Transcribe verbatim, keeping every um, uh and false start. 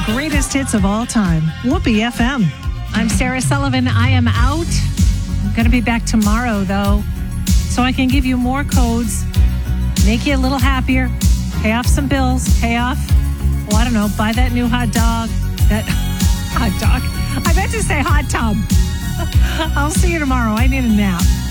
greatest hits of all time. Whoopee F M. I'm Sarah Sullivan. I am out. I'm going to be back tomorrow, though, so I can give you more codes, make you a little happier, pay off some bills, pay off, well, I don't know, buy that new hot dog. That hot dog. I meant to say hot tub. I'll see you tomorrow. I need a nap.